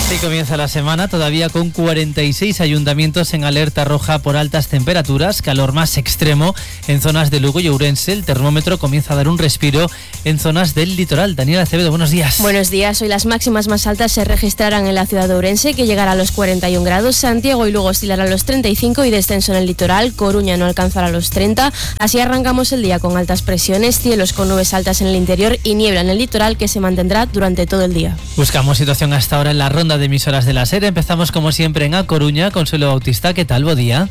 Así comienza la semana, todavía con 46 ayuntamientos en alerta roja por altas temperaturas, calor más extremo en zonas de Lugo y Ourense. El termómetro comienza a dar un respiro en zonas del litoral. Daniela Acevedo, buenos días. Buenos días. Hoy las máximas más altas se registrarán en la ciudad de Ourense, que llegará a los 41 grados. Santiago y Lugo oscilará a los 35 y descenso en el litoral. Coruña no alcanzará los 30. Así arrancamos el día con altas presiones, cielos con nubes altas en el interior y niebla en el litoral, que se mantendrá durante todo el día. Buscamos situación hasta ahora en la ronda de emisoras de la SER. Empezamos como siempre en A Coruña. Consuelo Bautista, ¿qué tal? Buen día.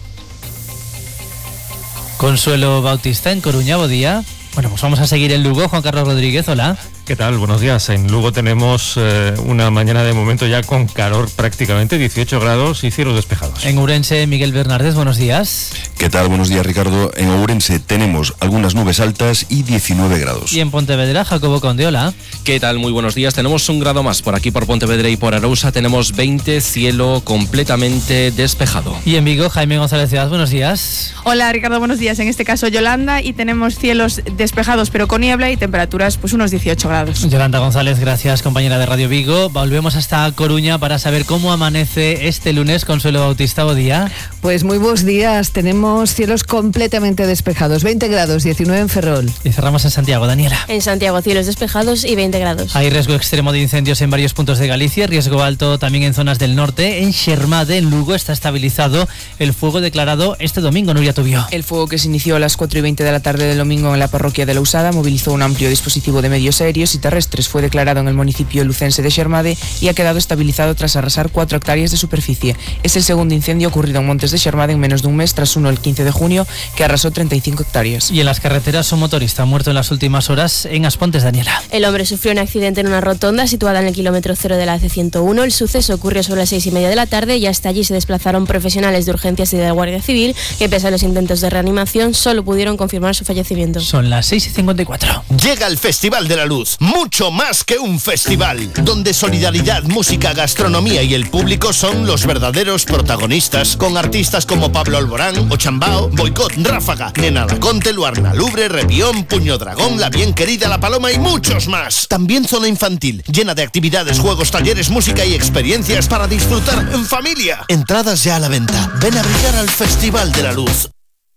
Consuelo Bautista en Coruña, buen día. Bueno, pues vamos a seguir en Lugo. Juan Carlos Rodríguez, hola. ¿Qué tal? Buenos días. En Lugo tenemos una mañana de momento ya con calor prácticamente, 18 grados y cielos despejados. En Ourense, Miguel Bernardes, buenos días. ¿Qué tal? Buenos días, Ricardo. En Ourense tenemos algunas nubes altas y 19 grados. Y en Pontevedra, Jacobo Conde, hola. ¿Qué tal? Muy buenos días. Tenemos un grado más. Por aquí, por Pontevedra y por Arousa, tenemos 20, cielo completamente despejado. Y en Vigo, Jaime González Ciudad, buenos días. Hola, Ricardo, buenos días. En este caso, Yolanda, y tenemos cielos despejados pero con niebla y temperaturas pues unos 18 grados. Yolanda González, gracias, compañera de Radio Vigo. Volvemos hasta Coruña para saber cómo amanece este lunes. Consuelo Bautista, buen día. Pues muy buenos días. Tenemos cielos completamente despejados, 20 grados, 19 en Ferrol. Y cerramos en Santiago, Daniela. En Santiago, cielos despejados y 20 grados. Hay riesgo extremo de incendios en varios puntos de Galicia, riesgo alto también en zonas del norte. En Xermade, en Lugo, está estabilizado el fuego declarado este domingo. Nuria Tubio. El fuego, que se inició a las 4:20 de la tarde del domingo en la parroquia de La Usada, movilizó un amplio dispositivo de medios aéreos y terrestres. Fue declarado en el municipio lucense de Xermade y ha quedado estabilizado tras arrasar 4 hectáreas de superficie. Es el segundo incendio ocurrido en Montes de Xermade en menos de un mes, tras uno el 15 de junio, que arrasó 35 hectáreas. Y en las carreteras, un motorista muerto en las últimas horas en Aspontes, Daniela. El hombre sufrió un accidente en una rotonda situada en el kilómetro 0 de la AC101. El suceso ocurrió sobre las 6:30 de la tarde y hasta allí se desplazaron profesionales de urgencias y de la Guardia Civil, que pese a los intentos de reanimación solo pudieron confirmar su fallecimiento. Son las 6:54. Llega el Festival de la Luz, mucho más que un festival, donde solidaridad, música, gastronomía y el público son los verdaderos protagonistas, con artistas como Pablo Alborán, Ochambao, Boicot, Ráfaga, Nena Laconte, Luarna Lubre, Rebión, Puño Dragón, La Bien Querida, La Paloma y muchos más. También zona infantil, llena de actividades, juegos, talleres, música y experiencias para disfrutar en familia. Entradas ya a la venta. Ven a brillar al Festival de la Luz.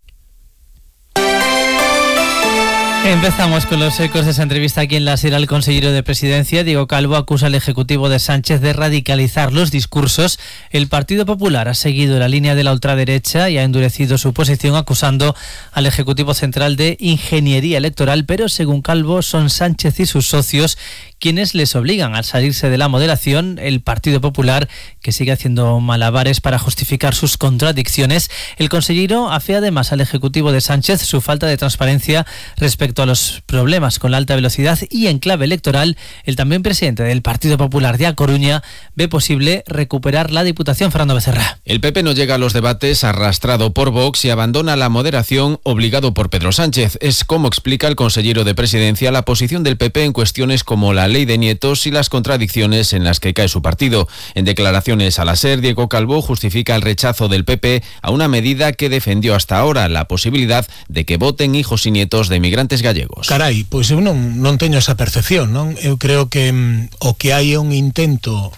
Empezamos con los ecos de esa entrevista aquí en la SER al consejero de Presidencia. Diego Calvo acusa al Ejecutivo de Sánchez de radicalizar los discursos. El Partido Popular ha seguido la línea de la ultraderecha y ha endurecido su posición, acusando al Ejecutivo Central de ingeniería electoral, pero según Calvo son Sánchez y sus socios quienes les obligan a salirse de la moderación. El Partido Popular, que sigue haciendo malabares para justificar sus contradicciones. El consejero afea además al Ejecutivo de Sánchez su falta de transparencia respecto a los problemas con la alta velocidad, y en clave electoral, el también presidente del Partido Popular de A Coruña ve posible recuperar la Diputación. Fernando Becerra. El PP no llega a los debates arrastrado por Vox y abandona la moderación obligado por Pedro Sánchez. Es como explica el consejero de Presidencia la posición del PP en cuestiones como la ley de nietos y las contradicciones en las que cae su partido. En declaraciones a la SER, Diego Calvo justifica el rechazo del PP a una medida que defendió hasta ahora, la posibilidad de que voten hijos y nietos de emigrantes gallegos. Carai, pois eu non teño esa percepción, non? Eu creo que o que hai é un intento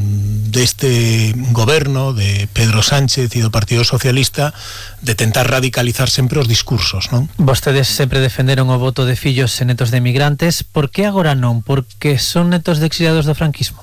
deste goberno de Pedro Sánchez e do Partido Socialista de tentar radicalizar sempre os discursos, non? Vostedes sempre defenderon o voto de fillos e netos de emigrantes. Por que agora non? Porque son netos de exiliados do franquismo?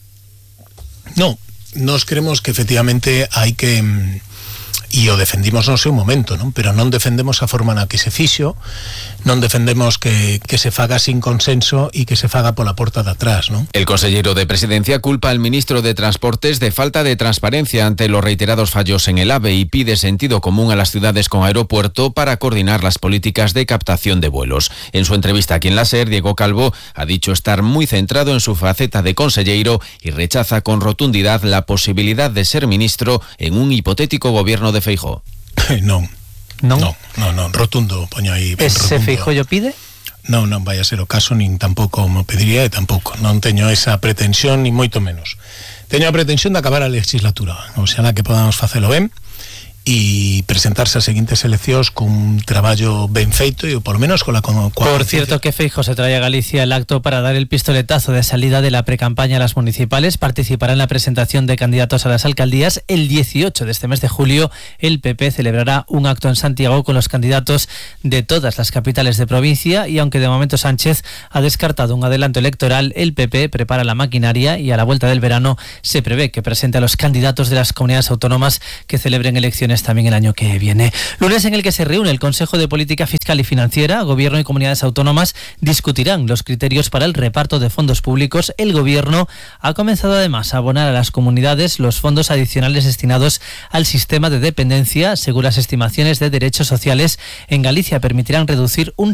Non, nós creemos que efectivamente hai que... e o defendimos no seu momento, non? Pero non defendemos a forma na que se fixo, non defendemos que se faga sin consenso e que se faga pola porta de atrás, non? El consejero de Presidencia culpa al ministro de Transportes de falta de transparencia ante los reiterados fallos en el AVE y pide sentido común a las ciudades con aeropuerto para coordinar las políticas de captación de vuelos. En su entrevista aquí en la SER, Diego Calvo ha dicho estar muy centrado en su faceta de consejero y rechaza con rotundidad la posibilidad de ser ministro en un hipotético gobierno de Feijóo. Non, Non, rotundo, poño aí. Ese Feijóo pide? Non vai a ser o caso, nin tampouco me pediría, e tampouco, non teño esa pretensión, ni moito menos. Teño a pretensión de acabar a legislatura, oxalá que podamos facelo ben, e presentarse ás seguintes eleccións con un traballo ben feito e polo menos con la Por cierto que Feijóo se trae a Galicia el acto para dar el pistoletazo de salida de la precampaña a las municipales. Participará en la presentación de candidatos a las alcaldías. El 18 de este mes de julio el PP celebrará un acto en Santiago con los candidatos de todas las capitales de provincia, y aunque de momento Sánchez ha descartado un adelanto electoral, el PP prepara la maquinaria y a la vuelta del verano se prevé que presente a los candidatos de las comunidades autónomas que celebren elecciones también el año que viene. Lunes en el que se reúne el Consejo de Política Fiscal y Financiera. Gobierno y comunidades autónomas discutirán los criterios para el reparto de fondos públicos. El Gobierno ha comenzado además a abonar a las comunidades los fondos adicionales destinados al sistema de dependencia. Según las estimaciones de Derechos Sociales, en Galicia permitirán reducir un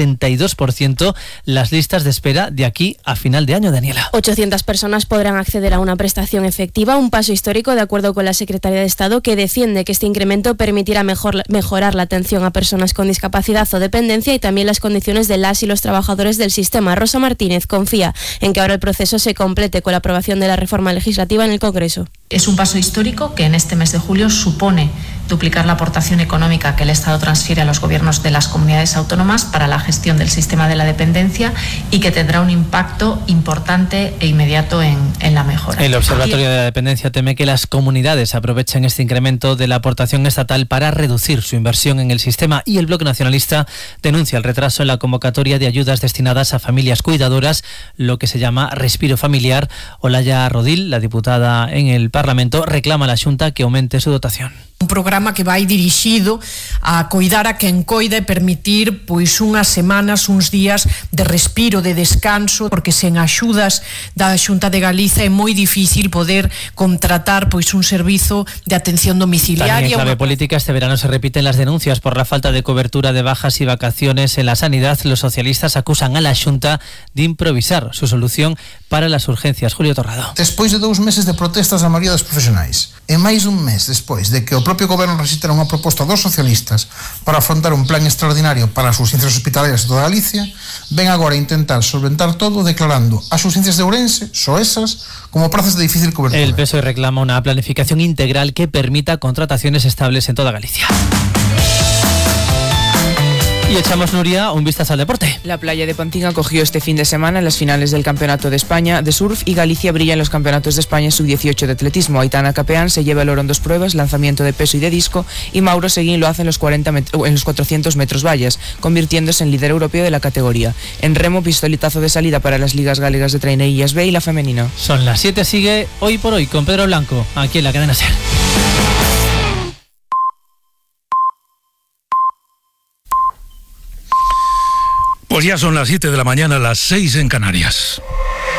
62% las listas de espera de aquí a final de año, Daniela. 800 personas podrán acceder a una prestación efectiva, un paso histórico de acuerdo con la Secretaría de Estado, que defiende que este incremento permitirá mejorar la atención a personas con discapacidad o dependencia y también las condiciones de las y los trabajadores del sistema. Rosa Martínez confía en que ahora el proceso se complete con la aprobación de la reforma legislativa en el Congreso. Es un paso histórico que en este mes de julio supone duplicar la aportación económica que el Estado transfiere a los gobiernos de las comunidades autónomas para la gestión del sistema de la dependencia y que tendrá un impacto importante e inmediato en la mejora. El Observatorio de la Dependencia teme que las comunidades aprovechen este incremento de la aportación estatal para reducir su inversión en el sistema, y el Bloque Nacionalista denuncia el retraso en la convocatoria de ayudas destinadas a familias cuidadoras, lo que se llama respiro familiar. Olaya Rodil, la diputada en el Parlamento, reclama a la Xunta que aumente su dotación. Un programa que vai dirixido a coidar a quen coida e permitir pois unhas semanas, uns días de respiro, de descanso, porque sen axudas da Xunta de Galicia é moi difícil poder contratar pois un servizo de atención domiciliaria. También en clave política, este verano se repiten las denuncias por la falta de cobertura de bajas y vacaciones en la sanidad. Los socialistas acusan a la Xunta de improvisar su solución para las urgencias. Julio Torrado. Despois de 2 meses de protestas da maioría dos profesionais e máis dun mes despois de que o propio goberno rexistara unha proposta dos socialistas para afrontar un plan extraordinario para as urgencias hospitalarias de toda Galicia, ven agora a intentar solventar todo declarando as urgencias de Ourense, só esas, como prazas de difícil cobertura. El PSOE reclama una planificación integral que permita contrataciones estables en toda Galicia. Y echamos, Nuria, un vistazo al deporte. La playa de Pantín acogió este fin de semana en las finales del Campeonato de España de surf, y Galicia brilla en los Campeonatos de España sub-18 de atletismo. Aitana Capeán se lleva el oro en 2 pruebas, lanzamiento de peso y de disco, y Mauro Seguín lo hace en los 400 metros vallas, convirtiéndose en líder europeo de la categoría. En remo, pistoletazo de salida para las ligas galegas de Traineillas B y la femenina. Son las 7, sigue Hoy por Hoy con Pedro Blanco, aquí en la cadena SER. Pues ya son las 7 de la mañana, las 6 en Canarias.